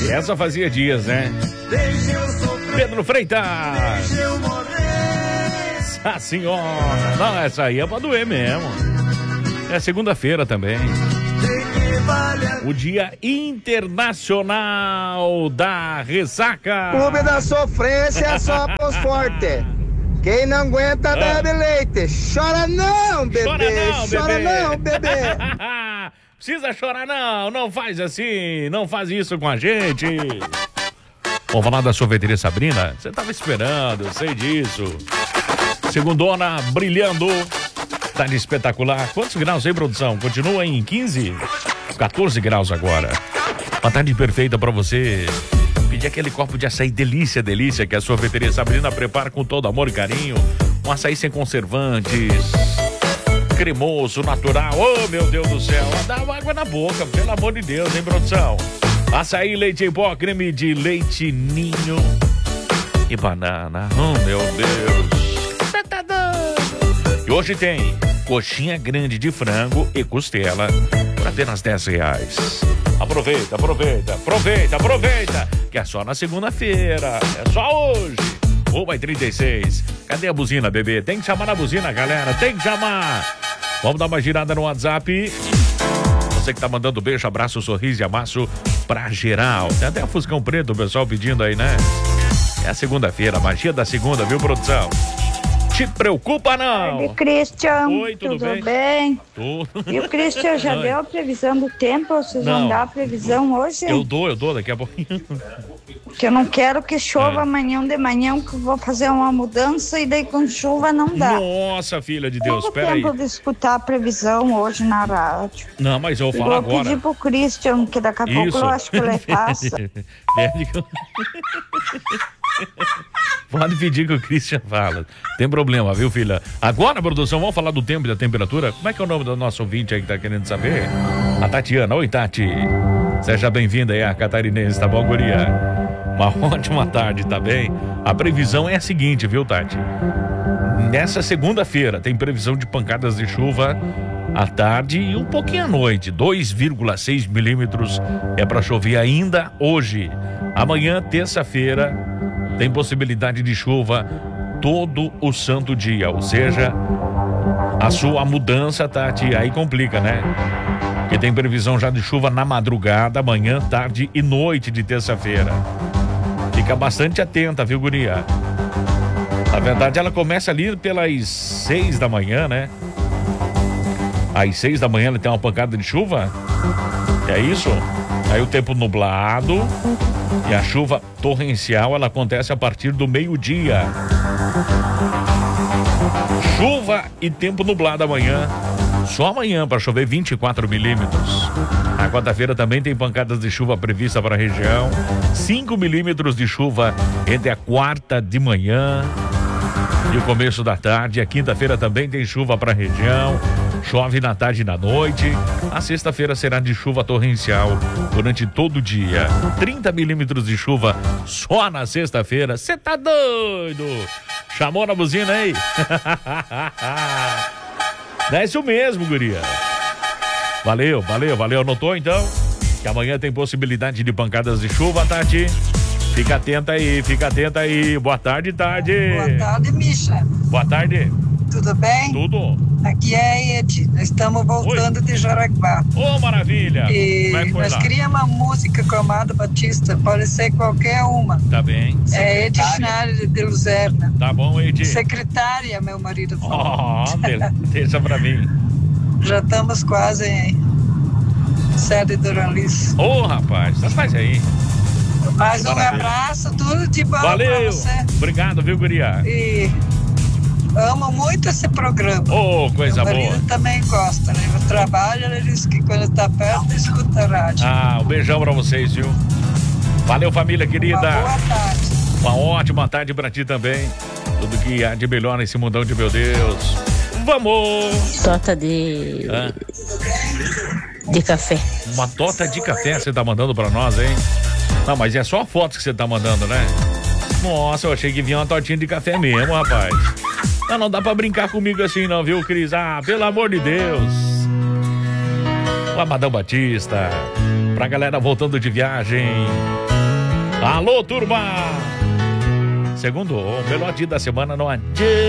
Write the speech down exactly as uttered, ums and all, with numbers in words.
Essa fazia dias, né? Pedro Freitas. Nossa senhora. Não, essa aí é pra doer mesmo. É segunda-feira também. O Dia Internacional da Ressaca. Clube da Sofrência é só pros fortes. Quem não aguenta ah. bebe leite. Chora não, bebê. Chora não, Chora bebê. não, bebê. Precisa chorar não. Não faz assim. Não faz isso com a gente. Vamos falar da sorveteria Sabrina? Você tava esperando, eu sei disso. Segundona brilhando. Tarde espetacular. Quantos graus aí, produção? Continua em quinze? quatorze graus agora. Uma tarde perfeita pra você pedir aquele copo de açaí delícia, delícia, que a sorveteria Sabrina prepara com todo amor e carinho. Um açaí sem conservantes, cremoso, natural. Oh, meu Deus do céu. Dá água na boca, pelo amor de Deus, hein, produção? Açaí, leite em pó, creme de leite ninho e banana. Oh, meu Deus. Você tá doido? E hoje tem coxinha grande de frango e costela por apenas dez reais. Aproveita, aproveita, aproveita, aproveita, que é só na segunda-feira, é só hoje. uma e trinta e seis. Cadê a buzina, bebê? Tem que chamar na buzina, galera, tem que chamar. Vamos dar uma girada no WhatsApp. Você que tá mandando beijo, abraço, sorriso e amasso pra geral. Tem até a Fuscão Preto, o pessoal pedindo aí, né? É a segunda-feira, a magia da segunda, viu, produção? Te preocupa não. Oi, Christian. Oi, tudo, tudo bem? bem? Tudo. E o Christian já Oi. deu a previsão do tempo? Vocês Não. vão dar a previsão hoje? Eu dou, eu dou daqui a pouquinho. Porque eu não quero que chova É. amanhã de manhã, que eu vou fazer uma mudança e daí com chuva não dá. Nossa, filha de Deus, Não pera aí. tempo de escutar a previsão hoje na rádio. Não, mas eu vou falar Vou agora. pedir pro Christian, que daqui a pouco Isso. eu acho que ele passa. Pede que eu- Pode pedir que o Christian fala. Tem problema, viu, filha? Agora, produção, vamos falar do tempo e da temperatura? Como é que é o nome do nosso ouvinte aí que tá querendo saber? A Tatiana. Oi, Tati. Seja bem-vinda aí, a catarinense, tá bom, guria? Uma ótima tarde, tá bem? A previsão é a seguinte, viu, Tati? Nessa segunda-feira tem previsão de pancadas de chuva à tarde e um pouquinho à noite. dois vírgula seis milímetros é para chover ainda hoje. Amanhã, terça-feira, tem possibilidade de chuva todo o santo dia. Ou seja, a sua mudança, Tati, aí complica, né? Porque tem previsão já de chuva na madrugada, manhã, tarde e noite de terça-feira. Fica bastante atenta, viu, guria? Na verdade, ela começa ali pelas seis da manhã, né? Às seis da manhã ela tem uma pancada de chuva. É isso? Aí o tempo nublado e a chuva torrencial, ela acontece a partir do meio-dia. Chuva e tempo nublado amanhã. Só amanhã para chover vinte e quatro milímetros. Na quarta-feira também tem pancadas de chuva prevista para a região. cinco milímetros de chuva entre a quarta de manhã e o começo da tarde. A quinta-feira também tem chuva para a região. Chove na tarde e na noite. A sexta-feira será de chuva torrencial durante todo o dia. trinta milímetros de chuva só na sexta-feira. Você tá doido? Chamou na buzina aí? É isso mesmo, guria. Valeu, valeu, valeu. Anotou então? Que amanhã tem possibilidade de pancadas de chuva, Tati. Fica atenta aí, fica atenta aí. Boa tarde, tarde. Boa tarde, Misha. Boa tarde. Tudo bem? Tudo. Aqui é a Ed. Nós estamos voltando Oi. de Jaraguá. Ô, oh, maravilha. E Como é que foi nós lá? queríamos uma música com a Amado Batista. Pode ser qualquer uma. Tá bem. É Ed Schneider de Luzerna. Tá bom, Ed. Secretária, meu marido falou. Oh, deixa pra mim. Já estamos quase em sede do Ranlis. Ô, oh, rapaz, tá faz aí. Mais um Maravilha. Abraço, tudo de bom Valeu. pra você. Obrigado, viu, guria? E amo muito esse programa. Ô, oh, coisa Meu marido boa. também gosta, né? No trabalho, ele diz que quando está perto, escuta a rádio. Ah, um beijão pra vocês, viu? Valeu, família querida. Uma boa tarde. Uma ótima tarde pra ti também. Tudo que há de melhor nesse mundão de meu Deus. Vamos! Torta de... Ah. de café. Uma torta de café você tá mandando pra nós, hein? Não, mas é só fotos que você tá mandando, né? Nossa, eu achei que vinha uma tortinha de café mesmo, rapaz. Não, não dá pra brincar comigo assim não, viu, Cris? Ah, pelo amor de Deus. O Amadão Batista. Pra galera voltando de viagem. Alô, turma! Segundo, o melhor dia da semana não adianta.